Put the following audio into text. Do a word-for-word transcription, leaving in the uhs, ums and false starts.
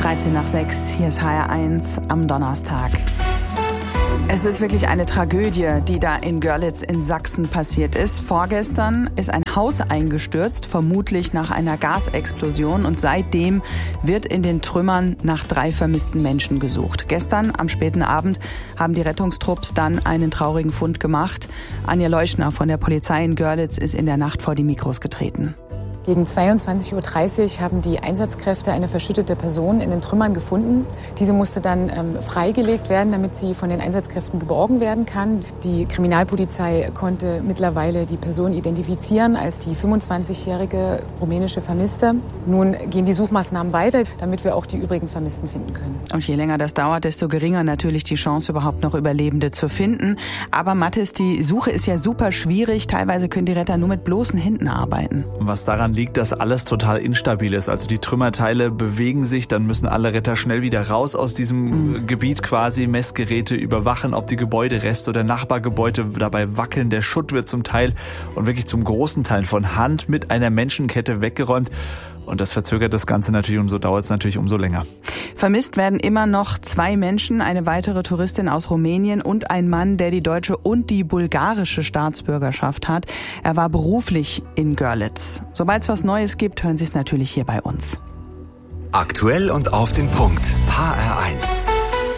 dreizehn nach sechs, hier ist H R eins am Donnerstag. Es ist wirklich eine Tragödie, die da in Görlitz in Sachsen passiert ist. Vorgestern ist ein Haus eingestürzt, vermutlich nach einer Gasexplosion. Und seitdem wird in den Trümmern nach drei vermissten Menschen gesucht. Gestern am späten Abend haben die Rettungstrupps dann einen traurigen Fund gemacht. Anja Leuschner von der Polizei in Görlitz ist in der Nacht vor die Mikros getreten. Gegen zweiundzwanzig Uhr dreißig haben die Einsatzkräfte eine verschüttete Person in den Trümmern gefunden. Diese musste dann ähm, freigelegt werden, damit sie von den Einsatzkräften geborgen werden kann. Die Kriminalpolizei konnte mittlerweile die Person identifizieren als die fünfundzwanzigjährige rumänische Vermisste. Nun gehen die Suchmaßnahmen weiter, damit wir auch die übrigen Vermissten finden können. Und je länger das dauert, desto geringer natürlich die Chance, überhaupt noch Überlebende zu finden. Aber Mathis, die Suche ist ja super schwierig. Teilweise können die Retter nur mit bloßen Händen arbeiten. Was daran liegt, dass alles total instabil ist. Also die Trümmerteile bewegen sich, dann müssen alle Retter schnell wieder raus aus diesem mhm. Gebiet quasi. Messgeräte überwachen, ob die Gebäudereste oder Nachbargebäude dabei wackeln. Der Schutt wird zum Teil und wirklich zum großen Teil von Hand mit einer Menschenkette weggeräumt. Und das verzögert das Ganze natürlich und so dauert es natürlich umso länger. Vermisst werden immer noch zwei Menschen, eine weitere Touristin aus Rumänien und ein Mann, der die deutsche und die bulgarische Staatsbürgerschaft hat. Er war beruflich in Görlitz. Sobald es was Neues gibt, hören Sie es natürlich hier bei uns. Aktuell und auf den Punkt. H R eins.